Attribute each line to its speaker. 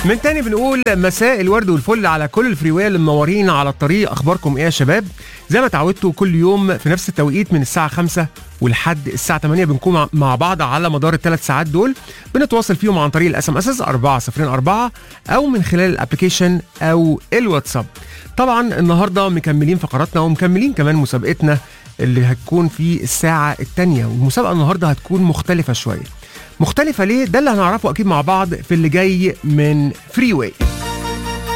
Speaker 1: من تاني بنقول مساء الورد والفل على كل الفريوية اللي منورين على الطريق. اخباركم ايه يا شباب؟ زي ما تعودتوا كل يوم في نفس التوقيت من الساعة 5 ولحد الساعة 8 بنكون مع بعض على مدار الثلاث ساعات دول، بنتواصل فيهم عن طريق الاس ام اس 404 او من خلال الابلكيشن او الواتساب. طبعا النهارده مكملين فقراتنا ومكملين كمان مسابقتنا اللي هتكون في الساعة الثانية، والمسابقة النهارده هتكون مختلفة شوية. مختلفة ليه؟ ده اللي هنعرفه أكيد مع بعض في اللي جاي من فري واي.